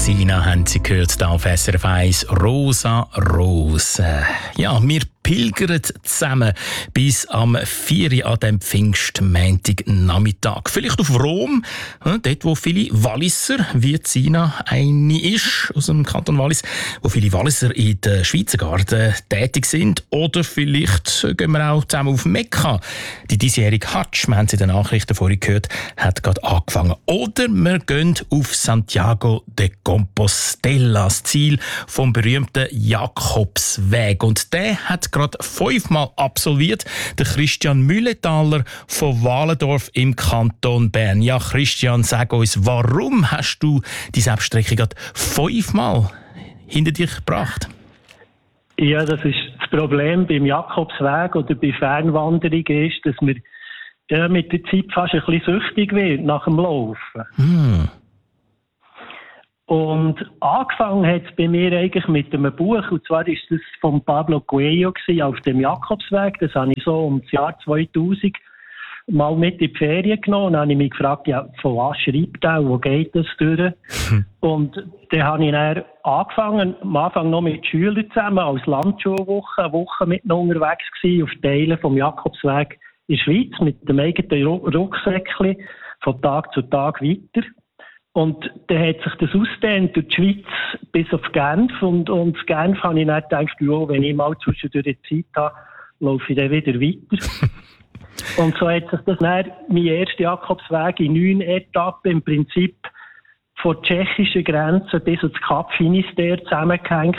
Sina haben Sie gehört, da auf SRF 1, Rosa Rose. Ja, wir pilgern zusammen bis am 4. an dem Pfingstmontag-Nachmittag. Vielleicht auf Rom, dort wo viele Walliser, wie Sina eine ist, aus dem Kanton Wallis, wo viele Walliser in den Schweizer Garten tätig sind. Oder vielleicht gehen wir auch zusammen auf Mekka. Die diesjährige Hajj, wir haben es in den Nachrichten vorhin gehört, hat gerade angefangen. Oder wir gehen auf Santiago de Compostela, das Ziel vom berühmten Jakobsweg. Und der hat gerade 5-mal absolviert, der Christian Mühletaler von Walendorf im Kanton Bern. Ja, Christian, sag uns, warum hast du die Selbststrecke gerade 5-mal hinter dich gebracht? Ja, das ist das Problem beim Jakobsweg oder bei Fernwanderungen ist, dass man mit der Zeit fast ein bisschen süchtig wird nach dem Laufen. Und angefangen hat es bei mir eigentlich mit einem Buch, und zwar ist das von Pablo Coelho auf dem Jakobsweg. Das habe ich so um das Jahr 2000 mal mit in die Ferien genommen. Und dann habe ich mich gefragt, ja, von was schreibt er, wo geht das durch? Und dann habe ich dann angefangen, am Anfang noch mit Schülern zusammen, als Landschulwoche, eine Woche mit ihnen unterwegs gewesen, auf Teilen vom Jakobsweg in der Schweiz, mit dem eigenen Rucksäckchen, von Tag zu Tag weiter. Und dann hat sich das ausgedehnt durch die Schweiz bis auf Genf. Und in Genf habe ich dann gedacht, ja, wenn ich mal zwischendurch Zeit habe, laufe ich dann wieder weiter. Und so hat sich das dann, mein erster Jakobsweg in 9 Etappen im Prinzip von der tschechischen Grenze bis ins Kap Finisterre zusammengehängt,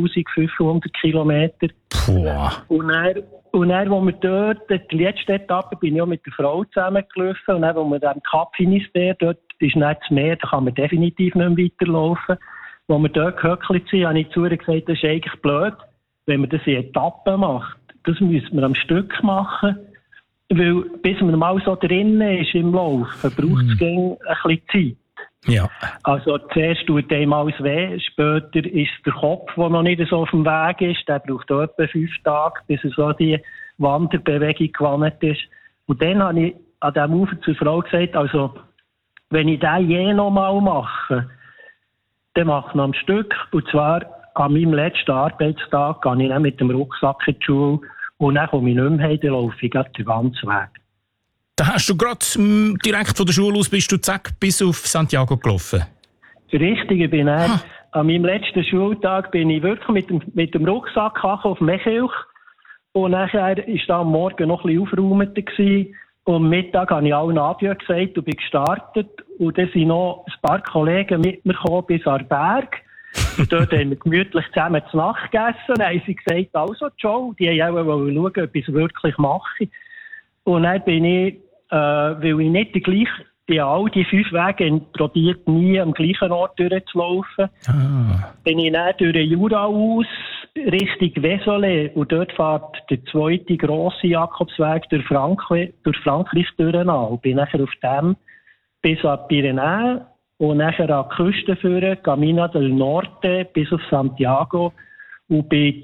3500 Kilometer. Und dann, wo wir dort, die letzte Etappe, bin ich auch mit der Frau zusammengelaufen. Und dann, wo wir am Kap Finisterre, dort ist nicht das Meer, da kann man definitiv nicht mehr weiterlaufen. Wo wir dort gehöckelt sind, habe ich zu ihr gesagt, das ist eigentlich blöd, wenn man das in Etappen macht. Das müssen wir am Stück machen. Weil bis man mal so drinnen ist im Laufen, braucht es ein bisschen Zeit. Ja. Also zuerst tut einem alles weh, später ist der Kopf, der noch nicht so auf dem Weg ist, der braucht auch etwa 5 Tage, bis er so die Wanderbewegung gewandt ist. Und dann habe ich an diesem Ufer zur Frau gesagt, also wenn ich den je noch mal mache, dann mache ich noch ein Stück. Und zwar an meinem letzten Arbeitstag gehe ich dann mit dem Rucksack in die Schule und dann komme ich nicht mehr heim, dann laufe ich den ganzen Weg. Da hast du gerade direkt von der Schule aus bist du zack bis auf Santiago gelaufen? Richtig, ich bin dann, an meinem letzten Schultag bin ich wirklich mit dem Rucksack auf Mechilch und nachher war da am Morgen noch ein bisschen aufgeräumter gewesen. Und am Mittag habe ich allen Adieu gesagt und bin gestartet. Und dann sind noch ein paar Kollegen mit mir gekommen bis an den Berg. Und dort haben wir gemütlich zusammen zu Nacht gegessen. Dann haben sie gesagt, also ciao. Die haben auch schauen, ob ich es wirklich mache. Und dann bin ich, weil ich nicht bei all die 5 Wegen probiert, nie am gleichen Ort durchzulaufen, bin ich dann durch den Jura aus Richtung Vézelay. Und dort fährt der zweite grosse Jakobsweg durch Frankreich durch. Und bin nachher auf dem bis an die Pyrenäen und nachher an die Küste führen, Camino del Norte bis auf Santiago und bin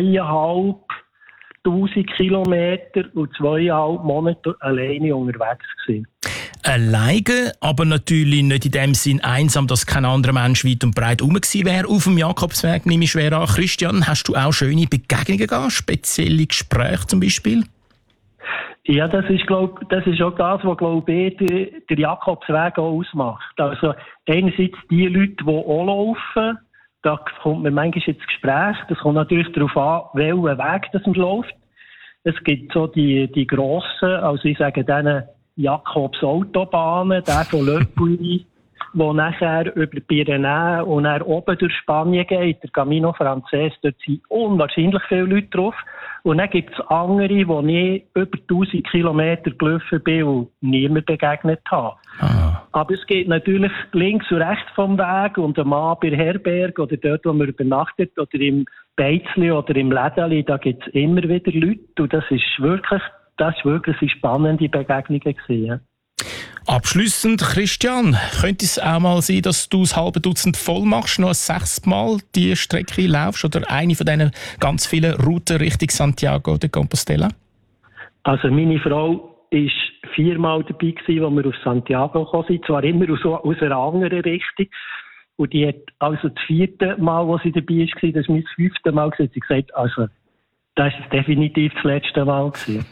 2500 Kilometer und 2,5 Monate alleine unterwegs gewesen. Alleine, aber natürlich nicht in dem Sinn einsam, dass kein anderer Mensch weit und breit herum gewesen wäre. Auf dem Jakobsweg nehme ich schwer an. Christian, hast du auch schöne Begegnungen gehabt? Spezielle Gespräche zum Beispiel? Ja, das ist auch das, was, glaube ich, der Jakobsweg auch ausmacht. Also einerseits die Leute, die auch laufen, da kommt man manchmal ins Gespräch. Das kommt natürlich darauf an, welchen Weg das man läuft. Es gibt so die grossen, also ich sage denen Jakobs Autobahnen, der von Le Puy, wo nachher über die Pyrenäen und dann oben durch Spanien geht, der Camino Frances, dort sind unwahrscheinlich viele Leute drauf. Und dann gibt es andere, wo ich über 1000 Kilometer gelaufen bin und niemand begegnet habe. Aber es gibt natürlich links und rechts vom Weg und ein Mann bei der Herberge oder dort, wo man übernachtet, oder im Beizli oder im Lädeli, da gibt es immer wieder Leute. Und das ist wirklich eine spannende Begegnung gewesen. Ja. Abschliessend, Christian, könnte es auch mal sein, dass du das halbe Dutzend voll machst, noch ein 6. Mal die Strecke laufst oder eine von diesen ganz vielen Routen Richtung Santiago de Compostela? Also meine Frau war 4 Mal dabei gewesen, als wir auf Santiago gekommen sind, zwar immer aus einer anderen Richtung. Und die hat also das 4. Mal, wo sie dabei war, das war mein 5. Mal, sie hat gesagt, also, das war definitiv das letzte Mal gewesen.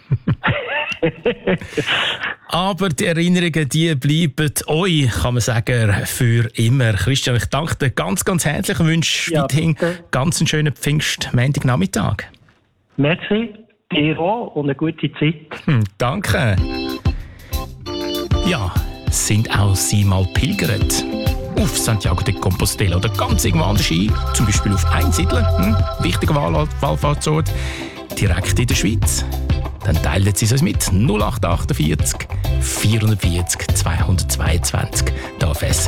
Aber die Erinnerungen, die bleiben euch, kann man sagen, für immer. Christian, ich danke dir ganz, ganz herzlich und wünsche weiterhin ganz einen schönen Pfingstmontagnachmittag. Merci, dir auch und eine gute Zeit. Danke. Ja, sind auch Sie mal pilgert? Auf Santiago de Compostela oder ganz irgendwo anders hin, zum Beispiel auf Einsiedeln, wichtiger Wallfahrtsort, direkt in der Schweiz. Dann teilen Sie es uns mit 0848 440 222 hier auf SRF.